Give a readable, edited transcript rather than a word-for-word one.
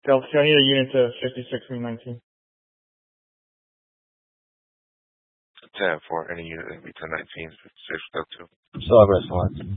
Delta 2, I need a unit to 56 and 19. 10 for any unit between 19 and 56 Delta 2. So, rest one.